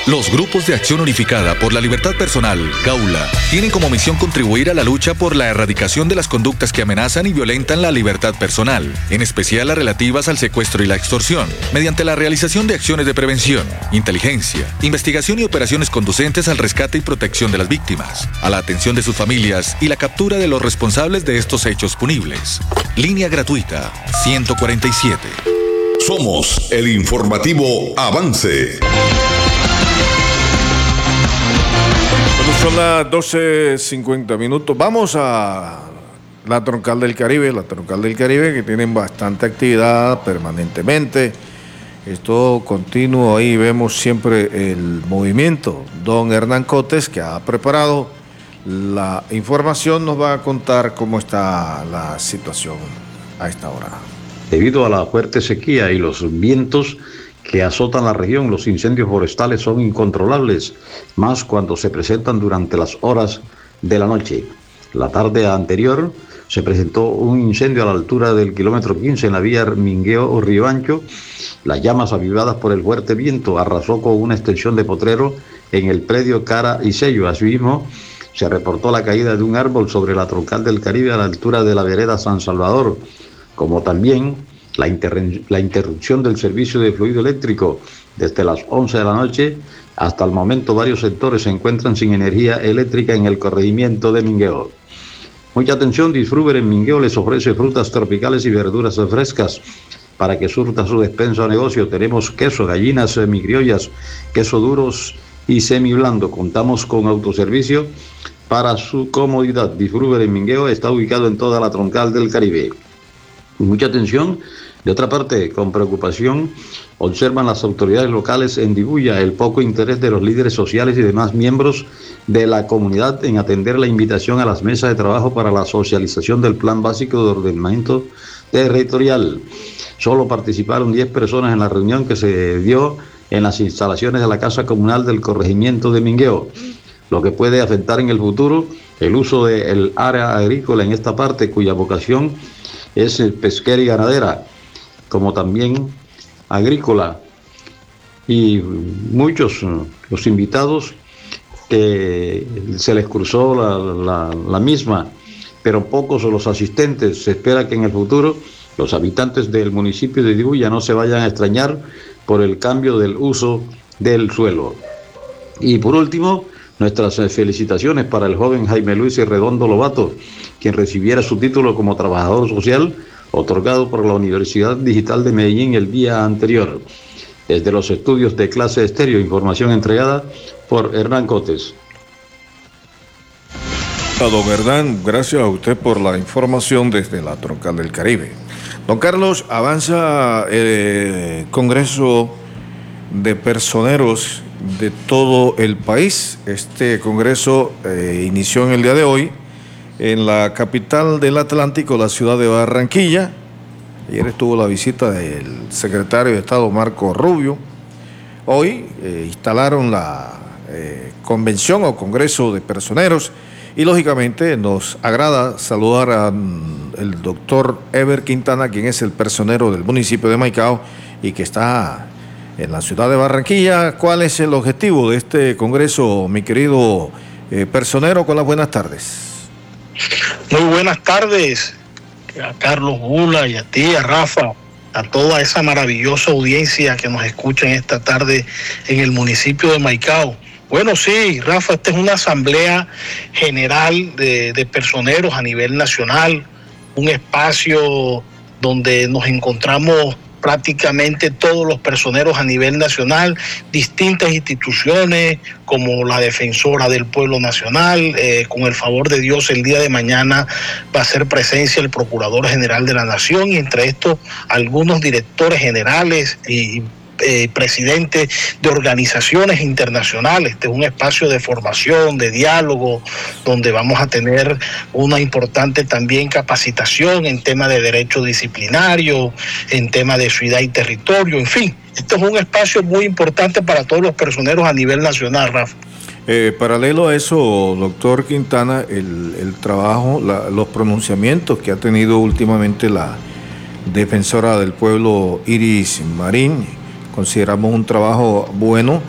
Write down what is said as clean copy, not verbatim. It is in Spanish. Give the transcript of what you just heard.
Los grupos de acción unificada por la libertad personal, GAULA, tienen como misión contribuir a la lucha por la erradicación de las conductas que amenazan y violentan la libertad personal, en especial las relativas al secuestro y la extorsión, mediante la realización de acciones de prevención, inteligencia, investigación y operaciones conducentes al rescate y protección de las víctimas, a la atención de sus familias y la captura de los responsables de estos hechos punibles. Línea gratuita 147. Somos el informativo Avance. Bueno, son las 12:50. Vamos a la Troncal del Caribe, que tienen bastante actividad permanentemente. Esto continuo, ahí vemos siempre el movimiento. Don Hernán Cotes, que ha preparado la información, nos va a contar cómo está la situación a esta hora. Debido a la fuerte sequía y los vientos que azotan la región, los incendios forestales son incontrolables, más cuando se presentan durante las horas de la noche. La tarde anterior se presentó un incendio a la altura del kilómetro 15 en la vía Mingueo-Río Ancho. Las llamas avivadas por el fuerte viento arrasó con una extensión de potrero en el predio Cara y Sello. Asimismo, se reportó la caída de un árbol sobre la Troncal del Caribe a la altura de la vereda San Salvador, como también la interrupción del servicio de fluido eléctrico desde las 11 de la noche. Hasta el momento varios sectores se encuentran sin energía eléctrica en el corregimiento de Mingueo. Mucha atención, Disfruber en Mingueo les ofrece frutas tropicales y verduras frescas para que surta su despensa o negocio. Tenemos queso, gallinas semicriollas, queso duros y semiblando. Contamos con autoservicio para su comodidad. Disfruber en Mingueo está ubicado en toda la Troncal del Caribe. Mucha atención. De otra parte, con preocupación, observan las autoridades locales en Dibuya el poco interés de los líderes sociales y demás miembros de la comunidad en atender la invitación a las mesas de trabajo para la socialización del Plan Básico de Ordenamiento Territorial. Solo participaron 10 personas en la reunión que se dio en las instalaciones de la Casa Comunal del corregimiento de Mingueo, lo que puede afectar en el futuro el uso del área agrícola en esta parte, cuya vocación es pesquera y ganadera, como también agrícola, y muchos los invitados que se les cruzó la misma, pero pocos los asistentes. Se espera que en el futuro los habitantes del municipio de Dibuya no se vayan a extrañar por el cambio del uso del suelo. Y por último, nuestras felicitaciones para el joven Jaime Luis Redondo Lobato, quien recibiera su título como trabajador social otorgado por la Universidad Digital de Medellín el día anterior. Desde los estudios de Clase Estéreo, información entregada por Hernán Cotes. Don Hernán, gracias a usted por la información desde la Troncal del Caribe. Don Carlos, avanza el Congreso de Personeros de todo el país. Este Congreso inició en el día de hoy en la capital del Atlántico, la ciudad de Barranquilla. Ayer estuvo la visita del secretario de Estado, Marco Rubio. Hoy instalaron la convención o Congreso de Personeros y lógicamente nos agrada saludar al doctor Eber Quintana, quien es el personero del municipio de Maicao y que está en la ciudad de Barranquilla. ¿Cuál es el objetivo de este Congreso, mi querido personero? Con las buenas tardes. Muy buenas tardes a Carlos Bula y a ti, a Rafa, a toda esa maravillosa audiencia que nos escucha en esta tarde en el municipio de Maicao. Bueno, sí, Rafa, esta es una asamblea general de personeros a nivel nacional, un espacio donde nos encontramos prácticamente todos los personeros a nivel nacional, distintas instituciones como la Defensora del Pueblo Nacional. Con el favor de Dios, el día de mañana va a ser presencia el Procurador General de la Nación y entre estos algunos directores generales y presidentes de organizaciones internacionales. Este es un espacio de formación, de diálogo, donde vamos a tener una importante también capacitación en tema de derecho disciplinario, en tema de ciudad y territorio, en fin. Esto es un espacio muy importante para todos los personeros a nivel nacional, Rafa. Paralelo a eso, doctor Quintana, el trabajo, los pronunciamientos que ha tenido últimamente la Defensora del Pueblo, Iris Marín, consideramos un trabajo bueno